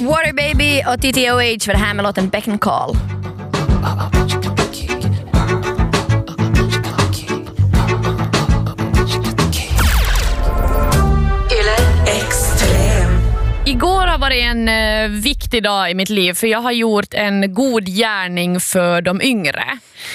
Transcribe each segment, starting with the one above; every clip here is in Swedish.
Water Baby och TTOH för det här med låten Beck and Call. Igår har varit en viktig dag i mitt liv för jag har gjort en god gärning för de yngre.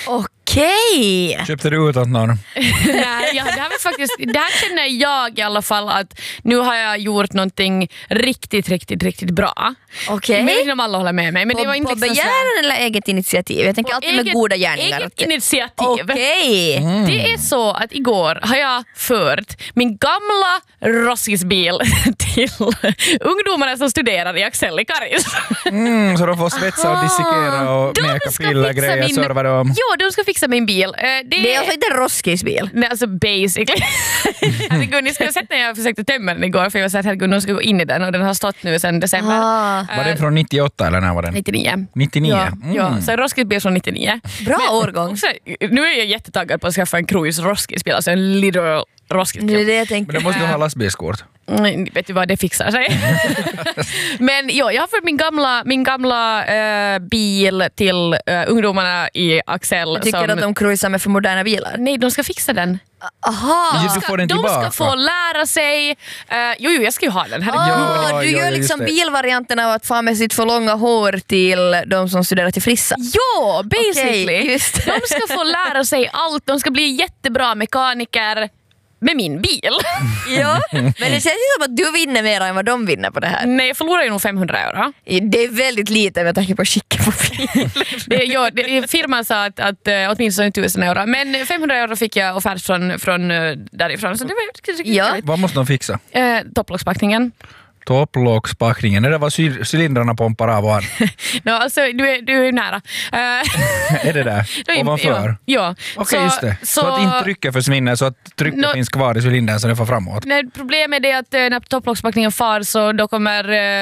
Okej. Köpte du ut åt någon? Nej, det här känner jag i alla fall att nu har jag gjort någonting riktigt bra. Okej. Men jag vet inte om alla håller med mig. Men det var inte på begäran eller eget initiativ? Jag tänker alltid med goda gärningar. Mm. Eget initiativ. Okej. Det är så att igår har jag fört min gamla roskisbil till ungdomarna som studerar i Axel i Karis. Så de får svetsa och dissekera och meka pilla grejer, serva dem. Jo, de ska fixa min bil. Det är alltså inte en roskisbil. Nej, alltså basically. Herregud, ni skulle ha sett när jag försökte tömma den igår för jag var så att herregud, de ska gå in i den och den har stått nu sedan december. Var den från 98 eller när var den? 99. 99? Ja, så en roskisbil från 99. Bra årgång. Också, nu är jag jättetaggad på att skaffa en cruise roskisbil, alltså en literal roskisbil. Det är det jag tänkte. Men då måste du ha lastbilskort. Vet du vad, det fixar sig. Men ja, jag har fått min gamla bil till ungdomarna i Axel. Jag tycker att de cruisar med för moderna bilar. Nej, de ska fixa den. Aha. Du får den de tillbaka. ska få lära sig. Jo, jag ska ju ha den. Du gör liksom bilvarianten av att få med sitt för långa hår till de som studerar till frissa. Ja, basically. Okay, just. De ska få lära sig allt. De ska bli jättebra mekaniker med min bil. Ja, men det känns ju som att du vinner mer än vad de vinner på det här. Nej, jag förlorar ju nog 500 euro. Det är väldigt lite med tanke på skicken på bilen. Firman sa att åtminstone 1000 euro. Men 500 euro fick jag offert från därifrån. Så det var riktigt. Vad måste de fixa? Topplockspackningen. Topplockspackningen, det var cylindrarna pompar av och No, alltså, du är nära. Är det där? Ovanför? Ja. Okej, just det. Så att inte trycket försvinner, så att trycket finns kvar i cylindern så det får framåt. Nej, problemet är att när topplockspackningen far så då kommer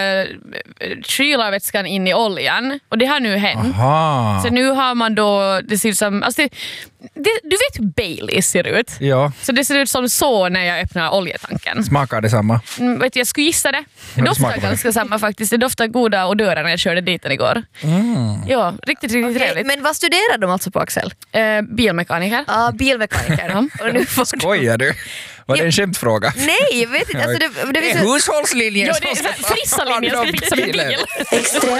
kylarvätskan in i oljan. Och det har nu hänt. Aha. Så nu har man då, det ser ut som, alltså du vet hur Baileys ser ut. Ja. Så det ser ut som så när jag öppnar oljetanken. Smakar det samma? Vet du, jag skulle gissa det. Det doftar ganska samma faktiskt. Det doftar goda odörer när jag körde dit den igår. Ja, riktigt trevligt. Men vad studerar de alltså på Axel? Bilmekaniker. Ja, bilmekaniker. Och nu Skojar du? Var det en skämtfråga? Nej, jag vet inte. Alltså, det är hushållslinjen. Ja, det är frissa linjen. Jag ska fixa min bil.